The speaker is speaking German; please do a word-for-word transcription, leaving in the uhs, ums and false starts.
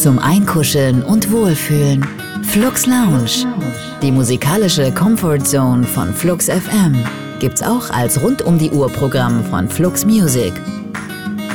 zum Einkuscheln und Wohlfühlen. Flux Lounge. Die musikalische Comfort Zone von Flux F M gibt's auch als Rund-um-die-Uhr-Programm von Flux Music.